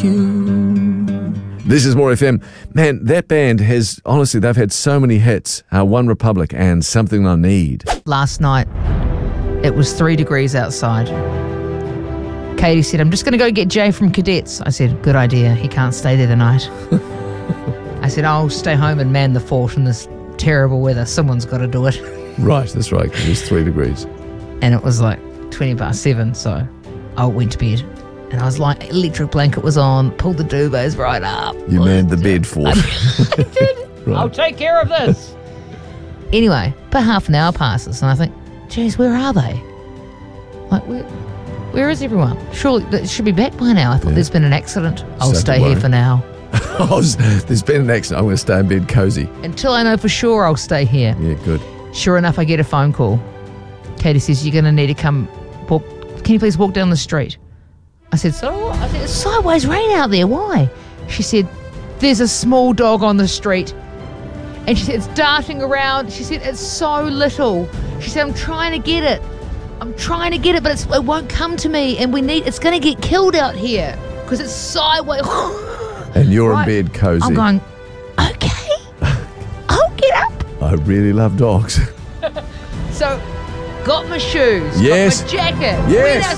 you. This is More FM. Man, that band has, honestly, they've had so many hits. One Republic and Something I Need. Last night, it was 3 degrees outside. Katie said, I'm just going to go get Jay from Cadets. I said, good idea. He can't stay there tonight. I said, I'll stay home and man the fort in this terrible weather. Someone's got to do it. Right, that's right, because it's 3 degrees. And it was like 7:20, so I went to bed. And I was like, electric blanket was on, pulled the duvets right up. You manned the bed fort. I did. Right. I'll take care of this. Anyway, but half an hour passes and I think, geez, where are they? Like, where is everyone? Surely they should be back by now. I thought there's been an accident. I'll stay here for now. There's been an accident. I'm going to stay in bed cozy. Until I know for sure I'll stay here. Yeah, good. Sure enough, I get a phone call. Katie says, you're going to need to come walk. Can you please walk down the street? I said, so what? I said, it's sideways rain out there. Why? She said, there's a small dog on the street. And she said, it's darting around. She said, it's so little. She said, I'm trying to get it. But it won't come to me. And it's going to get killed out here because it's sideways. And you're in bed cozy. I'm going, okay, I'll get up. I really love dogs. So, got my shoes, yes. got my jacket. Yes.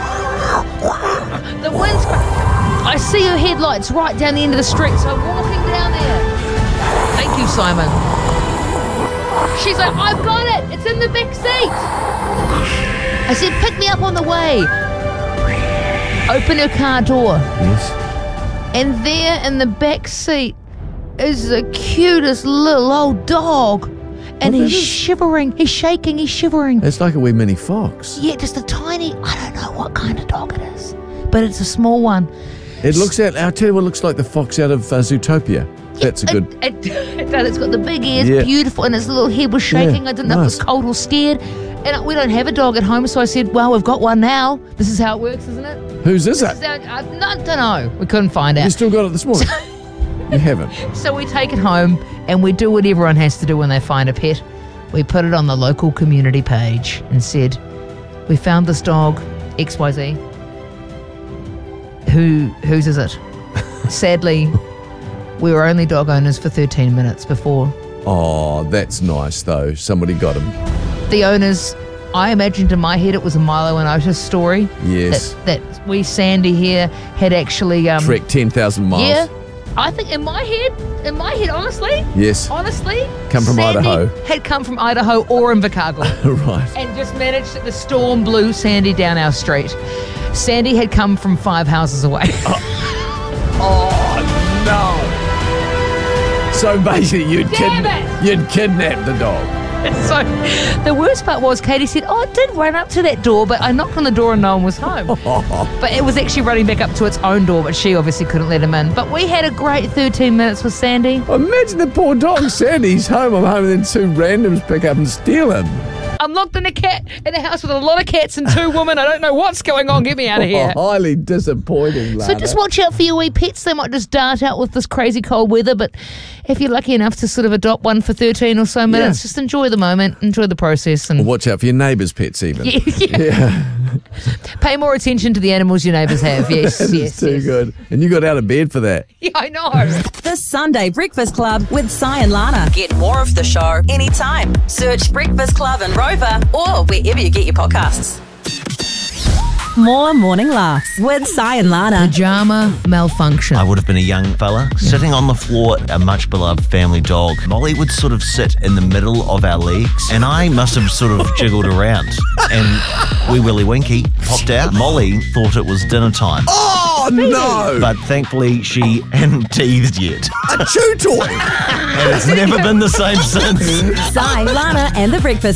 The wind's I see her headlights right down the end of the street, so I'm walking down there. Thank you, Simon. She's like, I've got it. It's in the back seat. I said, pick me up on the way. Open her car door. Yes. And there in the back seat is the cutest little old dog. And he's shivering. He's shaking. He's shivering. It's like a wee mini fox. Yeah, just a tiny, I don't know what kind of dog it is, but it's a small one. It looks out, I'll tell you what, it looks like the fox out of Zootopia. That's a good... It does. It's got the big ears, beautiful, and its little head was shaking. I didn't know if it was cold or scared. And we don't have a dog at home, so I said, well, we've got one now. This is how it works, isn't it? Whose is it? I don't know. We couldn't find out. You still got it this morning? You haven't. So we take it home and we do what everyone has to do when they find a pet. We put it on the local community page and said, we found this dog, XYZ. Whose is it? Sadly, we were only dog owners for 13 minutes before. Oh, that's nice though. Somebody got him. The owners, I imagined in my head it was a Milo and Otis story. Yes. That wee Sandy here had actually... trekked 10,000 miles. Yeah. I think in my head, honestly. Yes. Honestly. Come from Sandy Idaho. Had come from Idaho or Invercargill. Right. And just managed that the storm blew Sandy down our street. Sandy had come from 5 houses away. Oh no. So basically you'd kidnapped the dog. So the worst part was Katie said, I did run up to that door, but I knocked on the door and no one was home. But it was actually running back up to its own door, but she obviously couldn't let him in. But we had a great 13 minutes with Sandy. Imagine the poor dog. Sandy's home, I'm home, and then 2 randoms pick up and steal him. I'm locked in a house with a lot of cats and 2 women. I don't know what's going on. Get me out of here. Highly disappointing, Lana. So just watch out for your wee pets. They might just dart out with this crazy cold weather, but if you're lucky enough to sort of adopt one for 13 or so minutes, just enjoy the moment, enjoy the process. And watch out for your neighbours' pets even. Yeah. Pay more attention to the animals your neighbours have. Yes, It's too good. And you got out of bed for that. Yeah, I know. The Sunday Breakfast Club with Si and Lana. Get more of the show anytime. Search Breakfast Club and Rover or wherever you get your podcasts. More morning laughs with Si and Lana. Pajama malfunction. I would have been a young fella sitting on the floor, a much beloved family dog. Molly would sort of sit in the middle of our legs, and I must have sort of jiggled around. And wee Willy Winky popped out. Molly thought it was dinner time. Oh no! But thankfully she hadn't teethed yet. A chew toy! And it's never been the same since. Si, Lana and the Breakfast